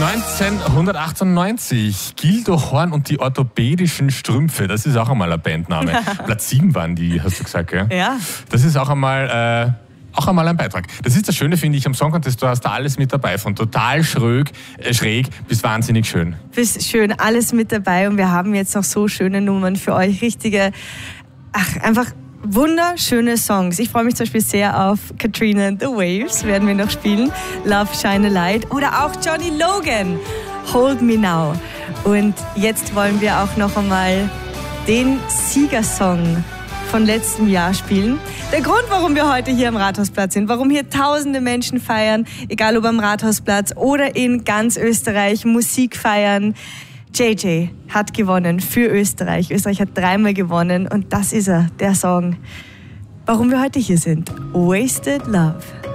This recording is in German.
1998, Gildo Horn und die orthopädischen Strümpfe, das ist auch einmal ein Bandname. Platz 7 waren die, hast du gesagt, gell? Ja. Das ist auch einmal ein Beitrag. Das ist das Schöne, finde ich, am Song Contest, du hast da alles mit dabei, von total schräg bis wahnsinnig schön. Bis schön, alles mit dabei und wir haben jetzt noch so schöne Nummern für euch, einfach wunderschöne Songs. Ich freue mich zum Beispiel sehr auf Katrina and the Waves, werden wir noch spielen. Love, Shine a Light oder auch Johnny Logan, Hold Me Now. Und jetzt wollen wir auch noch einmal den Siegersong von letztem Jahr spielen. Der Grund, warum wir heute hier am Rathausplatz sind, warum hier tausende Menschen feiern, egal ob am Rathausplatz oder in ganz Österreich Musik feiern. JJ hat gewonnen für Österreich. Österreich hat 3-mal gewonnen und das ist er, der Song, warum wir heute hier sind. Wasted Love.